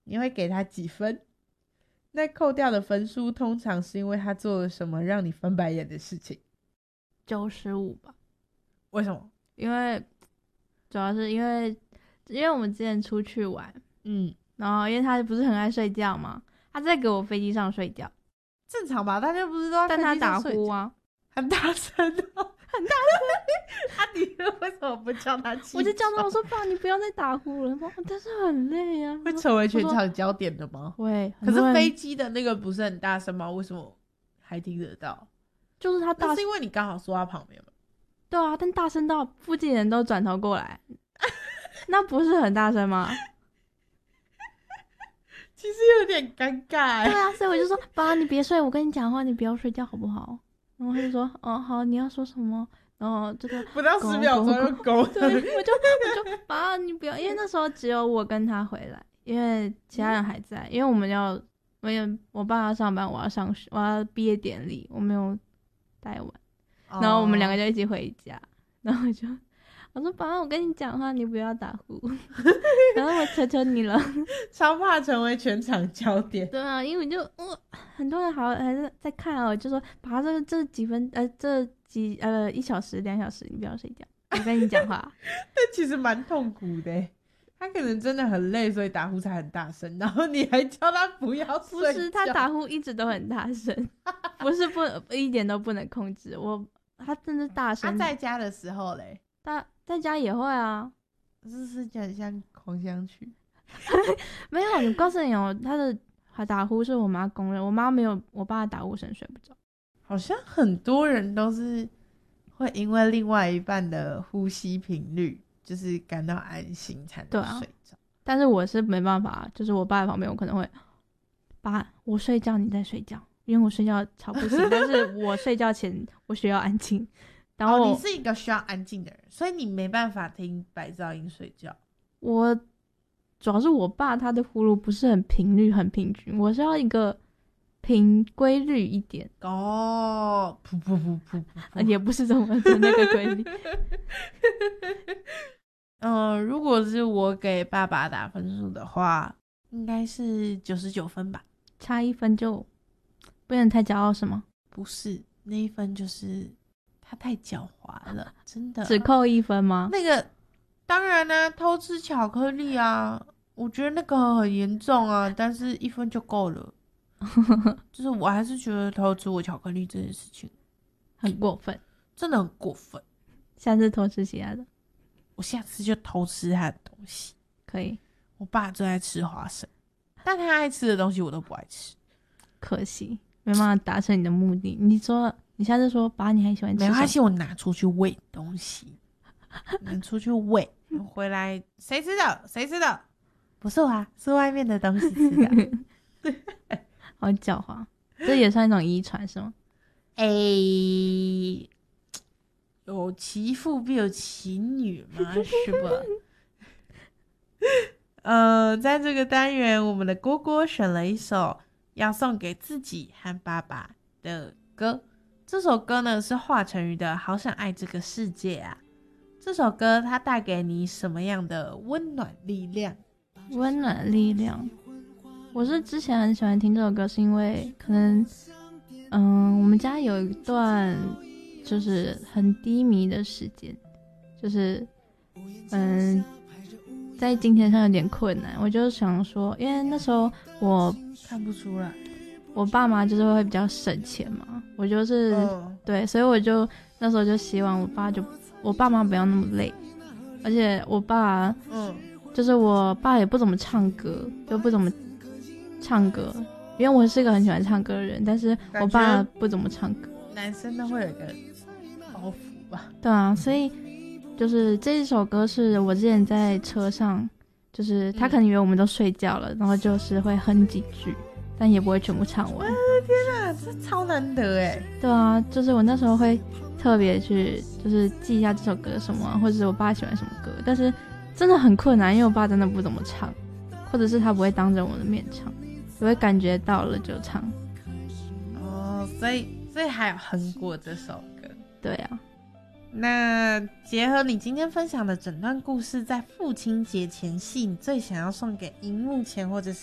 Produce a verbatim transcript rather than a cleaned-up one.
你会给他几分？那扣掉的分数通常是因为他做了什么让你翻白眼的事情？ 九十五吧。 为什么？ 因为主要是因为因为我们之前出去玩， 嗯， 然后因为他不是很爱睡觉嘛，他在给我飞机上睡觉， 正常吧？大家不是都在但他打飞机上睡觉呼啊， 很大声哦，很大声。啊，你为什么不叫他起床？ 我就叫他我说爸，你不要再打呼了，但是很累啊。 会成为全场焦点的吗？ 会。 可是飞机的那个不是很大声吗？为什么还听得到？ 就是他大声， 那是因为你刚好坐他旁边嘛。 对啊，但大声到附近人都转头过来，那不是很大声吗？ 其实有点尴尬。 对啊，所以我就说爸，你别睡，我跟你讲话，你不要睡觉好不好？然后他就说哦好，你要说什么？然后这个不到十秒钟就勾。 对，我就我就爸，你不要，因为那时候只有我跟他回来，因为其他人还在，因为我们要，我有我爸要上班，我要上学，我要毕业典礼，我没有带完，然后我们两个就一起回家，然后就我说爸，我跟你讲话，你不要打呼，然后我求求你了， 超怕成为全场焦点。 对啊，因为就呃很多人好还是在看哦，就说爸这这几分呃这几呃一小时两小时你不要睡觉，我跟你讲话。 但其实蛮痛苦的，他可能真的很累，所以打呼才很大声，然后你还叫他不要睡觉。 不是，他打呼一直都很大声，不是不一点都不能控制。我他真的大声。 他在家的时候嘞， 他在家也会啊， 是是就很像狂想曲。 没有，我告诉你哦，他的打呼是我妈公认，我妈没有我爸的打呼声睡不着。 好像很多人都是会因为另外一半的呼吸频率，就是感到安心才能睡着。 啊、但是我是没办法，就是我爸在旁边，我可能会爸，我睡觉你在睡觉，因为我睡觉吵不醒，但是我睡觉前我需要安静。然后、 哦、你是一个需要安静的人，所以你没办法听白噪音睡觉。 我主要是我爸他的呼噜不是很频率很平均，我是要一个平规律一点哦，噗噗噗噗噗， 也不是这么的那个规律。 嗯、呃，如果是我给爸爸打分数的话，应该是九十九分吧。 差一分就不能太骄傲是吗？ 不是，那一分就是他太狡猾了，真的。 只扣一分吗？ 那个当然啦、啊，偷吃巧克力啊，我觉得那个很严重啊，但是一分就够了。就是我还是觉得偷吃我巧克力这件事情很过分， 真的很过分。 下次偷吃其他的， 我下次就偷吃他的东西。 可以。 我爸最爱吃花生，但他爱吃的东西我都不爱吃， 可惜没办法达成你的目的。你说你下次说爸，你还喜欢吃什么？ 没关系，我拿出去喂东西，拿出去喂，回来谁吃的？谁吃的？不是我啊，是外面的东西吃的。 好狡猾，这也算一种遗传是吗？ 哎、欸，有其父必有其女嘛，是吧？呃，在这个单元，我们的蝈蝈选了一首要送给自己和爸爸的歌。这首歌呢是华晨宇的《好想爱这个世界》啊。这首歌它带给你什么样的温暖力量？ 温暖力量，我是之前很喜欢听这首歌，是因为可能，嗯，我们家有一段就是很低迷的时间，就是嗯，在金钱上有点困难，我就想说，因为那时候我看不出来， 我爸妈就是会比较省钱嘛，我就是、 哦、 对，所以我就那时候就希望我爸就我爸妈不要那么累，而且我爸嗯。就是我爸也不怎么唱歌，就不怎么唱歌，因为我是一个很喜欢唱歌的人，但是我爸不怎么唱歌。 男生都会有一个包袱吧？ 对啊，所以就是这一首歌是我之前在车上，就是他可能以为我们都睡觉了，嗯、然后就是会哼几句，但也不会全部唱完。 天哪，这超难得哎！ 对啊，就是我那时候会特别去就是记一下这首歌什么，或者是我爸喜欢什么歌，但是真的很困难，因为我爸真的不怎么唱，或者是他不会当着我的面唱，我会感觉到了就唱。 哦，所以所以还有哼过这首歌。 对啊。 那结合你今天分享的整段故事，在父亲节前夕，你最想要送给荧幕前或者是